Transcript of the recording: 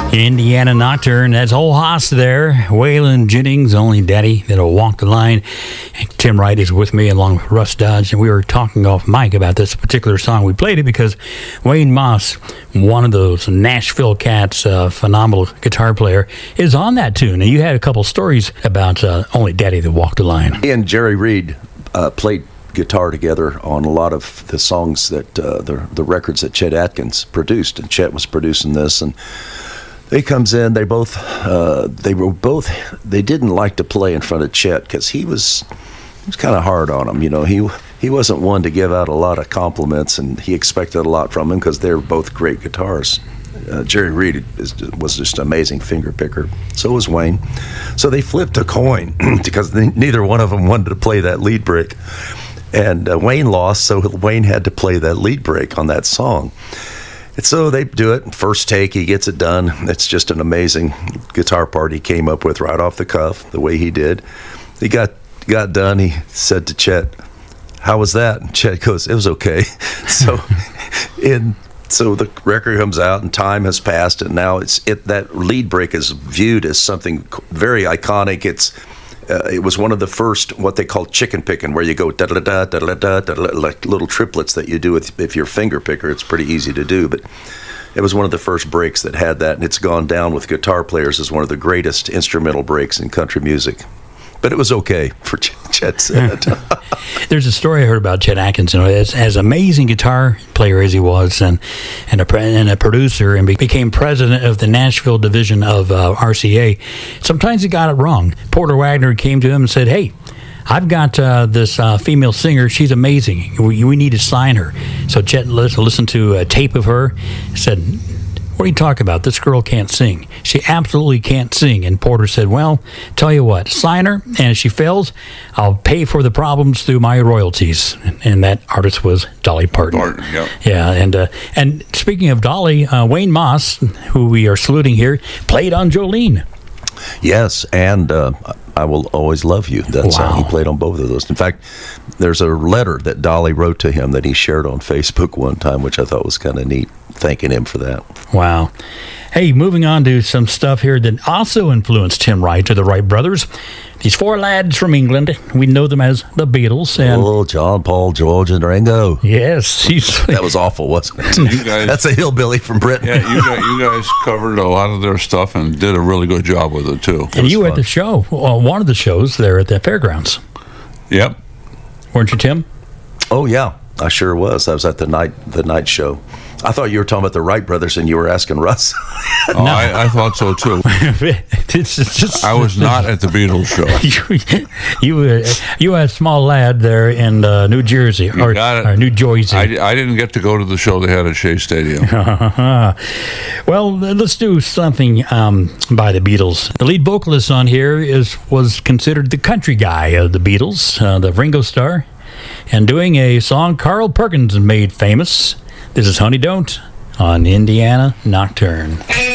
Indiana Nocturne. That's old Haas there. Waylon Jennings, Only Daddy That'll Walk the Line. And Tim Wright is with me along with Russ Dodge. And we were talking off mic about this particular song. We played it because Wayne Moss, one of those Nashville Cats, phenomenal guitar player, is on that tune. And you had a couple stories about Only Daddy That Walked the Line. He and Jerry Reed played guitar together on a lot of the songs that the records that Chet Atkins produced. And Chet was producing this, and he comes in. They didn't like to play in front of Chet because he was kind of hard on him. You know, he wasn't one to give out a lot of compliments, and he expected a lot from him because they were both great guitarists. Jerry Reed was just an amazing finger picker. So was Wayne. So they flipped a coin because neither one of them wanted to play that lead break. And Wayne lost, so Wayne had to play that lead break on that song. And so they do it. First take, he gets it done. It's just an amazing guitar part he came up with right off the cuff, the way he did. He got done. He said to Chet, "How was that?" And Chet goes, "It was okay." So the record comes out, and time has passed, and now that lead break is viewed as something very iconic. It was one of the first, what they call chicken picking, where you go da-da-da, da-da-da, da-da-da, like little triplets that you do if you're a finger picker. It's pretty easy to do, but it was one of the first breaks that had that, and it's gone down with guitar players as one of the greatest instrumental breaks in country music. But it was okay for Chet said. There's a story I heard about Chet Atkins. You know, as amazing guitar player as he was, and a producer, and became president of the Nashville division of RCA. Sometimes he got it wrong. Porter Wagner came to him and said, "Hey, I've got this female singer. She's amazing. We need to sign her." So Chet listened to a tape of her. Said, "What are you talking about? This girl can't sing. She absolutely can't sing." And Porter said, "Well, tell you what, sign her, and if she fails, I'll pay for the problems through my royalties." And that artist was Dolly Parton. Yep. Yeah, and speaking of Dolly, Wayne Moss, who we are saluting here, played on Jolene. Yes, and I Will Always Love You. That's Wow. He played on both of those. In fact, there's a letter that Dolly wrote to him that he shared on Facebook one time, which I thought was kind of neat, thanking him for that. Wow. Hey, moving on to some stuff here that also influenced Tim Wright to the Wright brothers. These four lads from England, we know them as the Beatles. And John, Paul, George, and Ringo. yes, That was awful, wasn't it? You guys, That's a hillbilly from Britain. yeah, you guys covered a lot of their stuff and did a really good job with it too. and you were at fun. the show, one of the shows there at the fairgrounds, Yep. weren't you, Tim? Oh, yeah, I sure was. I was at the night show. I thought you were talking about the Wright brothers, and you were asking Russ. Oh, I thought so too. It's just, I was not at the Beatles show. you were a small lad there in New Jersey, or New Jersey. I didn't get to go to the show they had at Shea Stadium. Well, let's do something by the Beatles. The lead vocalist on here was considered the country guy of the Beatles, the Ringo Starr, and doing a song Carl Perkins made famous. This is Honey Don't on Indiana Nocturne.